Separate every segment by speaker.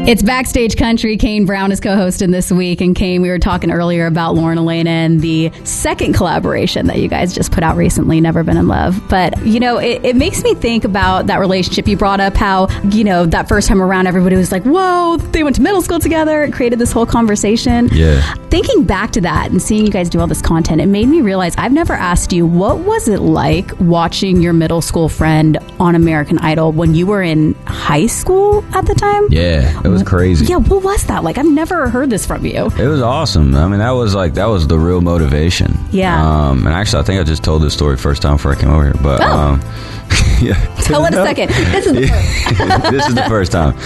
Speaker 1: It's Backstage Country. Kane Brown is co-hosting this week. And Kane, we were talking earlier about Lauren Alaina and the second collaboration that you guys just put out recently, Never Been in Love. But, you know, it makes me think about that relationship. You brought up how, you know, that first time around, everybody was like, whoa, they went to middle school together. It created this whole conversation.
Speaker 2: Yeah.
Speaker 1: Thinking back to that and seeing you guys do all this content, it made me realize I've never asked you, what was it like watching your middle school friend on American Idol when you were in high school at the time?
Speaker 2: Yeah, it was crazy.
Speaker 1: Yeah, what was that like? I've never heard this from you.
Speaker 2: It was awesome. I mean, that was the real motivation.
Speaker 1: Yeah.
Speaker 2: And actually, I think I just told this story first time before I came over here. But yeah.
Speaker 1: Tell it a second. This is the first.
Speaker 2: This is the first time.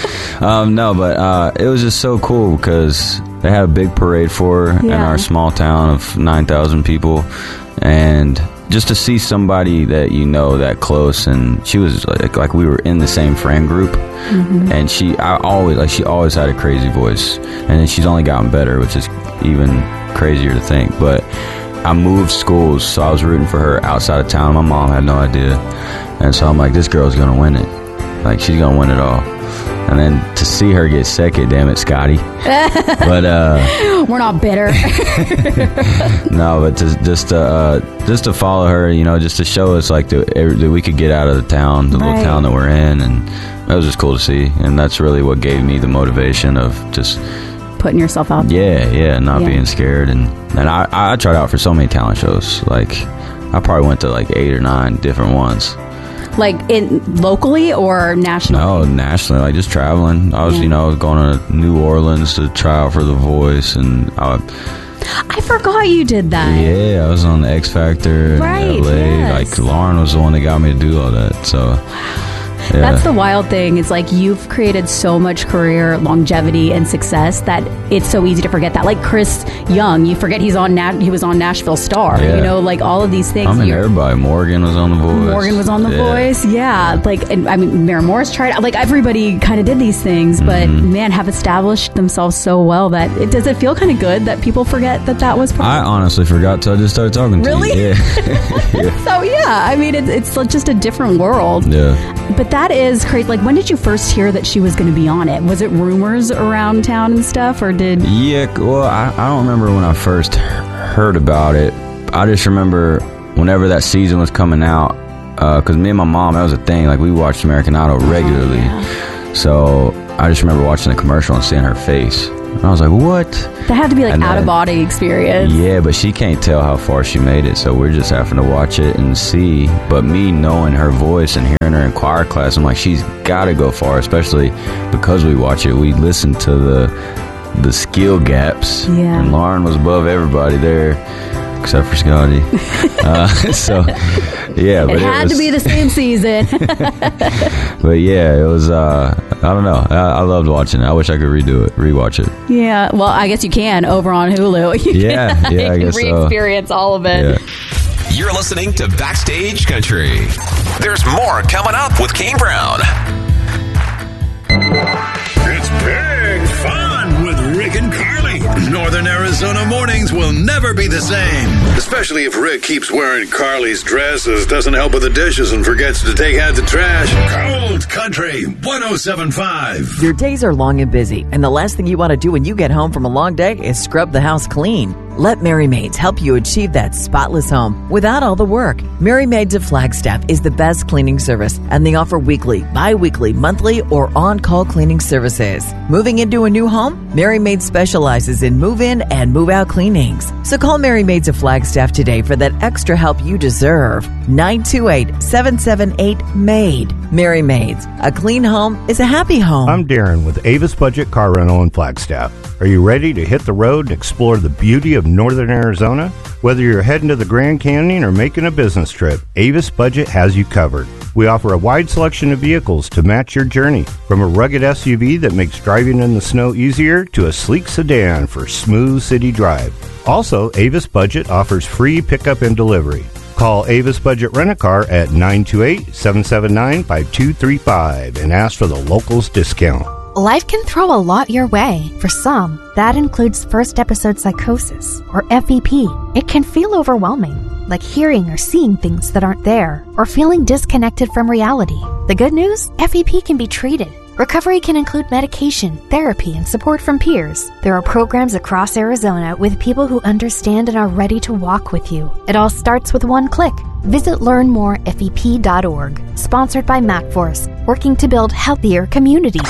Speaker 2: It was just so cool because they had a big parade for her in our small town of 9,000 people, and just to see somebody that you know that close, and she was like we were in the same friend group, and she always had a crazy voice, and then she's only gotten better, which is even crazier to think. But I moved schools, so I was rooting for her outside of town. My mom had no idea, and so I'm like, this girl's gonna win it, like she's gonna win it all. And then to see her get second, damn it, Scotty. But
Speaker 1: we're not bitter.
Speaker 2: No, but just to follow her, you know, just to show us like that we could get out of the town, the little town that we're in, and that was just cool to see. And that's really what gave me the motivation of just
Speaker 1: putting yourself out.
Speaker 2: Not being scared. And I tried out for so many talent shows. Like I probably went to like 8 or 9 different ones.
Speaker 1: Like locally or nationally?
Speaker 2: No, nationally, like just traveling. I was, going to New Orleans to try out for The Voice, and
Speaker 1: I forgot you did that.
Speaker 2: Yeah, I was on the X Factor in LA.
Speaker 1: Yes.
Speaker 2: Like Lauren was the one that got me to do all that. So yeah.
Speaker 1: That's the wild thing. It's like you've created so much career longevity and success that it's so easy to forget that. Like Chris Young, you forget he was on Nashville Star.
Speaker 2: Yeah.
Speaker 1: You know, like all of these things.
Speaker 2: I mean, everybody. Morgan was on The Voice.
Speaker 1: Yeah. Like, and, I mean, Mara Morris tried. Like everybody kind of did these things, but man, have established themselves so well that does it feel kind of good that people forget that was.
Speaker 2: I honestly forgot till I just started talking to you.
Speaker 1: Really?
Speaker 2: Yeah.
Speaker 1: So yeah, I mean, it's just a different world.
Speaker 2: Yeah.
Speaker 1: But that is crazy. Like, when did you first hear that she was going to be on it? Was it rumors around town and stuff, or did...
Speaker 2: Yeah, well, I don't remember when I first heard about it. I just remember whenever that season was coming out, because me and my mom, that was a thing. Like, we watched American Idol regularly. So I just remember watching the commercial and seeing her face. And I was like, what?
Speaker 1: That had to be like out-of-body experience.
Speaker 2: Yeah, but she can't tell how far she made it, so we're just having to watch it and see. But me knowing her voice and hearing her in choir class, I'm like, she's got to go far, especially because we watch it. We listen to the skill gaps.
Speaker 1: Yeah.
Speaker 2: And Lauren was above everybody there, except for Scotty. So, yeah. But
Speaker 1: it had to be the same season.
Speaker 2: But yeah, it was, I don't know. I loved watching it. I wish I could rewatch it.
Speaker 1: Yeah, well, I guess you can over on Hulu. You
Speaker 2: I guess
Speaker 1: re-experience all of it.
Speaker 2: Yeah.
Speaker 3: You're listening to Backstage Country. There's more coming up with Kane Brown.
Speaker 4: It's big fun with Rick and Carly. Northern Arizona mornings will never be the same. Especially if Rick keeps wearing Carly's dresses, doesn't help with the dishes, and forgets to take out the trash. Cold Country 107.5.
Speaker 5: Your days are long and busy, and the last thing you want to do when you get home from a long day is scrub the house clean. Let Mary Maids help you achieve that spotless home without all the work. Mary Maids of Flagstaff is the best cleaning service, and they offer weekly, bi-weekly, monthly, or on-call cleaning services. Moving into a new home? Mary Maids specializes in move-in and move-out cleanings. So call Mary Maids of Flagstaff today for that extra help you deserve. 928-778-MAID. Mary Maids. A clean home is a happy home.
Speaker 6: I'm Darren with Avis Budget Car Rental in Flagstaff. Are you ready to hit the road and explore the beauty of Northern Arizona? Whether you're heading to the Grand Canyon or making a business trip, Avis Budget has you covered. We offer a wide selection of vehicles to match your journey, from a rugged SUV that makes driving in the snow easier to a sleek sedan for smooth city drive. Also, Avis Budget offers free pickup and delivery. Call Avis Budget Rent-A-Car at 928-779-5235 and ask for the locals discount.
Speaker 7: Life can throw a lot your way. For some, that includes first episode psychosis, or FEP. It can feel overwhelming, like hearing or seeing things that aren't there, or feeling disconnected from reality. The good news? FEP can be treated. Recovery can include medication, therapy, and support from peers. There are programs across Arizona with people who understand and are ready to walk with you. It all starts with one click. Visit learnmorefep.org. Sponsored by MacForce, working to build healthier communities.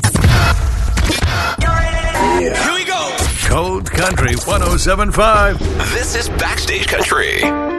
Speaker 4: Here we go. Cold Country 107.5.
Speaker 3: This is Backstage Country.